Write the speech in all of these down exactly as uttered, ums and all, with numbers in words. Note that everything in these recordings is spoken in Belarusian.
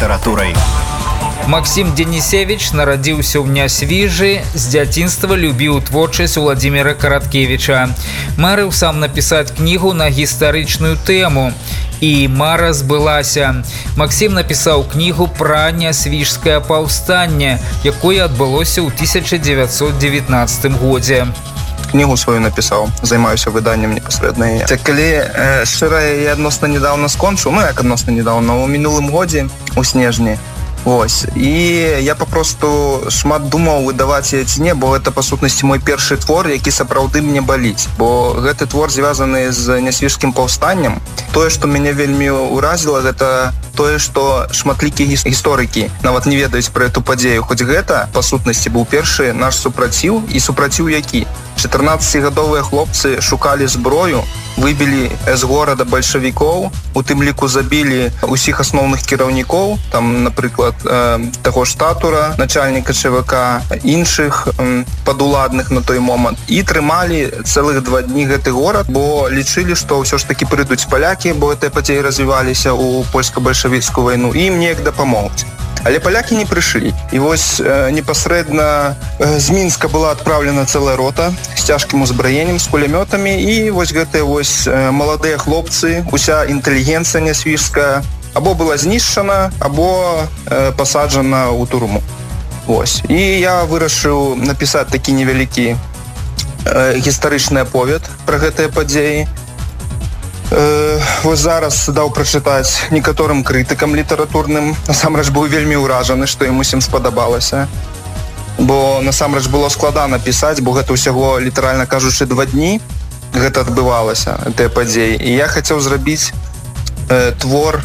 літаратурай. Максим Денисевич нарадзіўся ў Нясвіжы, з дзяцінства любіў творчасць Уладзіміра Караткевіча. Марыў сам напісаць кнігу на гістарычную тэму. І мара збылася. Максим напісаў кнігу пра Нясвіжскае паўстанне, якое адбылося ў тысяча дзевяцьсот дзевятнаццатым годзе. Кнігу сваю напісаў, займаюся выданнем непасрэдна. Калі э, шчыра, я адносна недавно скончыў, ну як адносна недавно, у мінулым годзе, у снежні. Вось. І я папросту шмат думаў выдаваць яе ці не, бо гэта па сутнасці мой першы твор, які сапраўды мне баліць. Бо гэты твор звязаны з Нясвіжскім паўстаннем. Тое, што мяне вельмі ўразіла, гэта тое, што шматлікія гісторыкі нават не ведаюць пра эту падзею. Хоць гэта, па сутнасці, быў першы наш супраціў, і супраціў які? чатырнаццацігадовыя хлопцы шукалі зброю, выбілі з горада бальшавікоў, у тым ліку забілі ўсіх асноўных кіраўнікоў, там, напрыклад, э, таго ж Татура, начальніка ЧВК, іншых э, падуладных на той момант, і трымалі цэлых два дні гэты горад, бо лічылі, што ўсё ж такі прыйдуць палякі, бо гэтыя падзеі развіваліся ў польска-бальшавіцкую вайну, і ім неяк дапамогуць. Але палякі не прыйшлі. І вось э, непасрэдна э, з Мінска была адпраўлена цэлая рота з цяжкім узбраеннем, з кулямётамі, і вось гэтыя вось э, маладыя хлопцы, уся інтэлігенцыя нясвіжская або была знішчана, або э, пасаджана ў турму. Вось. І я вырашыў напісаць такі невялікі э, гістарычны аповед пра гэтыя падзеі. Э, вось зараз даў прачытаць некаторым крытыкам літаратурным. Насамрэч быў вельмі ўражаны, што ім усім спадабалася. Бо насамрэч было складана пісаць, бо гэта ўсяго, літаральна кажучы, два дні гэта адбывалася, гэтыя падзеі. І я хацеў зрабіць э, твор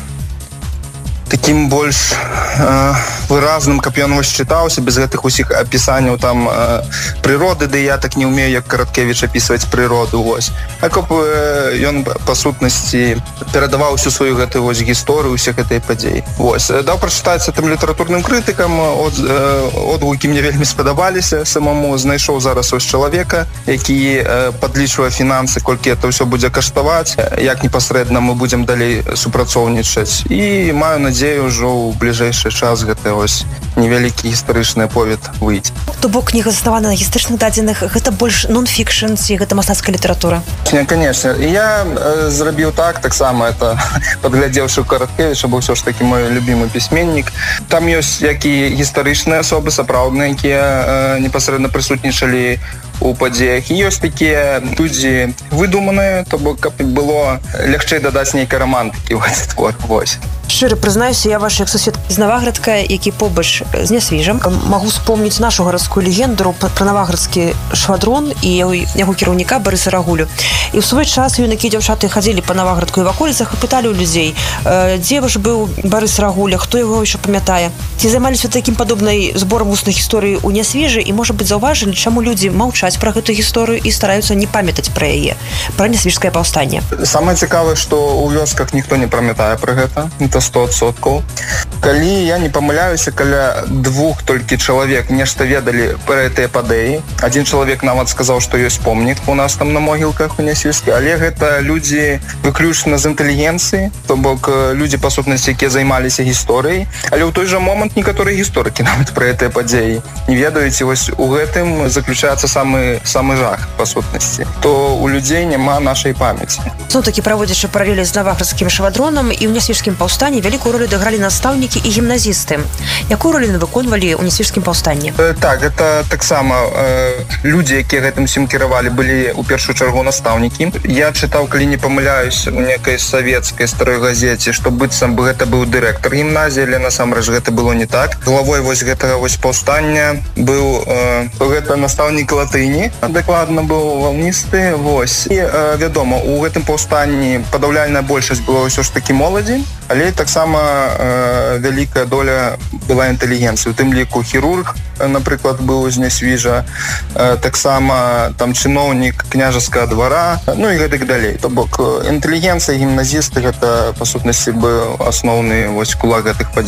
таким больш э, выразным, каб ён вось чытаўся, без гэтых усіх апісанняў там э, прыроды, ды я так не ўмею, як Караткевіч апісваць прыроду, вось. А каб э, ён па сутнасці перадаваў усю сваю гэтую вось гісторыю, усе гэтыя падзеі. Вось. Даў прачытаць тым літаратурным крытыкам, от, э, одгукі мне вельмі спадабаліся самому, знайшоў зараз ось чалавека, які э, падлічвае фінансы, колькі это ўсё будзе каштаваць, як непасрэдна мы будзем далей супрацоўнічаць. І маю надзею, дзе ўжо ў бліжэйшы час гэта ось невялікі гістарычны аповед выйдзе. То бок кніга заснавана на гістарычных дадзеных, гэта больш нон-фікшн ці гэта мастацкая літаратура? Не, конечно. І я э, зрабіў так, таксама это падглядзеўшы Караткевіча, бо ўсё ж такі мой любімы пісьменнік. Там ёсць як і гістарычныя асобы, сапраўдныя, якія э, непасрэдна прысутнічалі у падзеях. І ёсць такія людзі выдуманыя, то бок каб было лягчэй дадаць нейкай рамантыкі ў гэты твор. Вось. Шчыра прызнаюся, я ваш як сусед з Наваградка, які побач з Нясвіжам. Магу спомніць нашу гарадскую легенду пра наваградскі швадрон і яго кіраўніка Барыса Рагулю. І ў свой час юнакі дзяўчаты хадзілі па Наваградку і ваколіцах і пыталі ў людзей, дзе ж быў Барыс Рагуля, хто яго яшчэ памятае. Ці займаліся такім падобнай зборам вусных гісторый у Нясвіжы і, можа быць, заўважылі, чаму людзі маўчаць пра гэту гісторыю і стараюцца не памятаць пра яе, пра Нясвіжскае паўстанне. Самае цікавае, што ў вёсках ніхто не памятае пра гэта. Это сто адсоткаў. Калі я не памыляюся, каля двух толькі чалавек нешта ведалі пра гэтыя падзеі. Адзін чалавек нават сказаў, што ёсць помнік у нас там на могілках у Нясвіжскі, але гэта людзі выключна з інтэлігенцыі, то бок людзі, па сутнасці, якія займаліся гісторыяй, але ў той жа момант некаторыя гісторыкі нават пра гэтыя падзеі не ведаюць. Вось у гэтым заключаецца самы, самы жах, па сутнасці. То у людзей няма нашай памяці. Ну, такі праводзячы паралелі з наваградскім швадронам і ў Нясвіжскім паўстанні вялікую ролю дагралі настаўнікі і гімназісты. Якую ролю выконвалі ў Нясвіжскім паўстанні? Э, так, гэта таксама э, людзі, якія гэтым усім кіравалі, былі ў першую чаргу настаўнікі. Я чытаў, калі не памыляюсь, у некай савецкай старой газеце, што быццам бы гэта быў дырэктар гімназіі, але насамрэч гэта было не так. Главой вось гэтага вось паўстання быў э, гэта настаўнік латыні, дакладна быў валністы, вось. І э, вядома, у гэтым паўстанні падаўляльная большасць была ўсё ж такі моладзі, але таксама э, вялікая доля была інтэлігенцыі. У тым ліку хірург, напрыклад, быў з Нясвіжа, э, таксама там чыноўнік княжаскага двара, ну і гэтак далей. То бок інтэлігенцыя, гімназісты, гэта, па сутнасці, быў асноўны вось кулак гэтых падзей.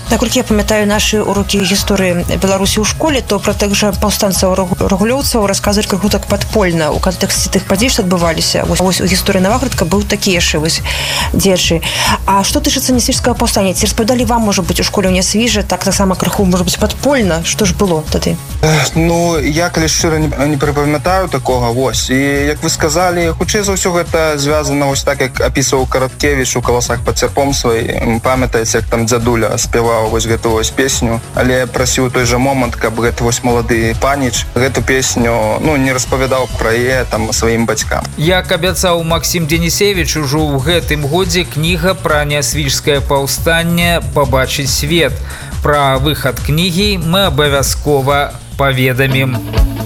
Наколькі я памятаю нашы урокі гісторыі Беларусі ў школе, то пра тых жа паўстанцаў рагулёўцаў расказваць крыху так падпольна у кантэксце тых падзей, што адбываліся. Вось, вось у гісторыі Наваградка быў такі яшчэ вось дзеячы. А што тычыцца Нясвіжскага паўстання? Ці распавядалі вам, можа быць, у школе ў Нясвіжы так таксама крыху, можа быць, падпольна? Што ж было тады? Ну, я калі шчыра не, не прыпамятаю такога, вось. І як вы сказалі, хутчэй за ўсё гэта звязана вось так, як апісваў Караткевіч у «Каласах пад цярпом» свой. Памятаеце, як там дзядуля спяваў вось гэту вось песню, але прасіў той жа момант, каб гэты вось малады паніч гэту песню, ну, не распавядаў пра яе там сваім бацькам. Як абяцаў Максім Денісевіч, ужо ў гэтым годзе кніга пра Нясвіжскае паўстанне пабачыць свет. Пра выхад кнігі мы абавязкова паведамім.